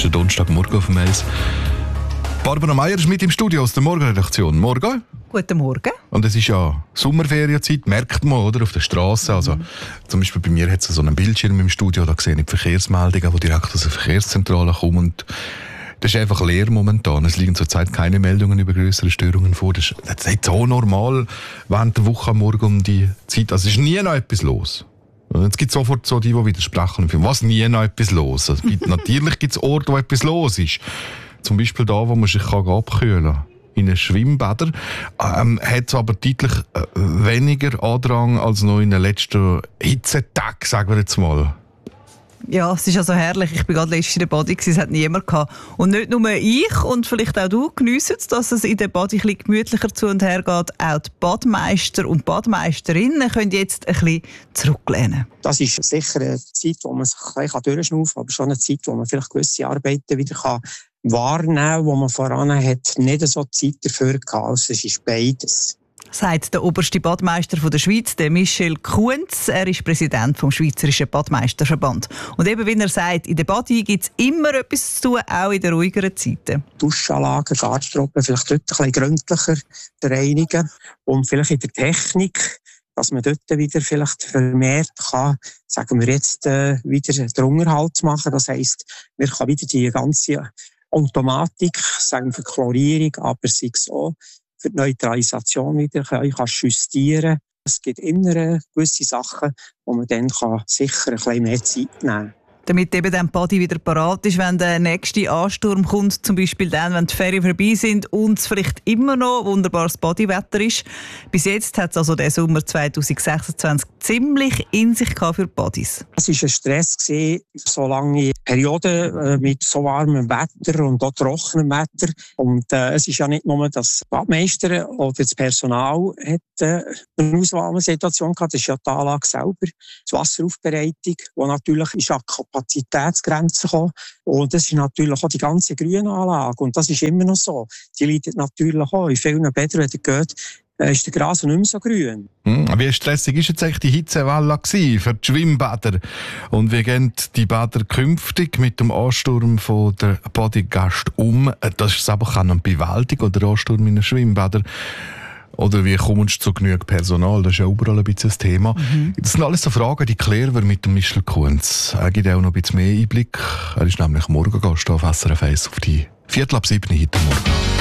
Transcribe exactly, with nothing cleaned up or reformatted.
ist der Donnerstagmorgen auf dem Eis. Barbara Meier ist mit im Studio aus der Morgenredaktion. Morgen. Guten Morgen. Und es ist ja Sommerferienzeit, merkt man, oder? Auf der Straße. Also, mhm. Zum Beispiel bei mir hat es so einen Bildschirm im Studio, da sehe ich die Verkehrsmeldungen, die direkt aus der Verkehrszentrale kommen. Und das ist einfach leer momentan. Es liegen zurzeit keine Meldungen über größere Störungen vor. Das ist nicht so normal während der Woche am Morgen um die Zeit. Also es ist nie noch etwas los. Es gibt sofort so die, die widersprechen. Was, nie noch etwas los? Also, natürlich gibt es Orte, wo etwas los ist. Zum Beispiel da, wo man sich abkühlen kann. In einem Schwimmbäder. Ähm, hat es aber deutlich äh, weniger Andrang als noch in den letzten Hitzetagen, sagen wir jetzt mal. Ja, es ist also herrlich. Ich war gerade letztens in der Body, es hat niemand gehabt. Und nicht nur ich und vielleicht auch du geniessen es, dass es in der Body ein bisschen gemütlicher zu und her geht. Auch die Badmeister und Badmeisterinnen können jetzt ein bisschen zurücklehnen. Das ist sicher eine Zeit, wo man sich ein bisschen durchschnaufen kann, aber schon eine Zeit, wo man vielleicht gewisse Arbeiten wieder kann wahrnehmen kann, wo man voran hat, nicht so Zeit dafür gehabt. Also es ist beides. Sagt der oberste Badmeister der Schweiz, der Michel Kunz. Er ist Präsident vom Schweizerischen Badmeisterverband. Und eben, wie er sagt, in der Badi gibt es immer etwas zu tun, auch in den ruhigeren Zeiten. Duschanlagen, Garderobe vielleicht dort ein bisschen gründlicher reinigen und vielleicht in der Technik, dass man dort wieder vielleicht vermehrt kann, sagen wir jetzt, äh, wieder den Unterhalt machen. Das heisst, wir können wieder die ganze Automatik, sagen wir für Chlorierung, aber sei es auch für die Neutralisation wieder kann justieren. Es gibt immer gewisse Sachen, wo man dann kann sicher ein bisschen mehr Zeit nehmen kann. Damit eben dann die Body wieder parat ist, wenn der nächste Ansturm kommt, zum Beispiel dann, wenn die Ferien vorbei sind und es vielleicht immer noch wunderbares Bodywetter ist. Bis jetzt hat es also der Sommer zwanzig sechsundzwanzig ziemlich in sich gehabt für Bodys. Es war ein Stress, so lange Perioden mit so warmem Wetter und auch trockenem Wetter. Und äh, es ist ja nicht nur das Badmeister oder das Personal hat äh, eine Ausnahmesituation gehabt, das ist ja die Anlage selber, die Wasseraufbereitung, die natürlich ist an Kapazitätsgrenzen gekommen. Und das ist natürlich auch die ganze Grünanlage. Und das ist immer noch so. Die leidet natürlich auch. In vielen Bädern, wenn ihr geht, ist der Gras nicht mehr so grün. Hm, wie stressig war jetzt eigentlich die Hitzewelle für die Schwimmbäder? Und wie gehen die Bäder künftig mit dem Ansturm von der Bodygäste um? Das ist aber keine Bewältigung oder Ansturm in den Schwimmbädern. Oder wie kommst du zu genügend Personal? Das ist ja überall ein bisschen das Thema. Mhm. Das sind alles so Fragen, die klären wir mit dem Michel Kunz. Er gibt auch noch ein bisschen mehr Einblick. Er ist nämlich Morgengast auf S R F eins auf die Viertel ab sieben heute Morgen.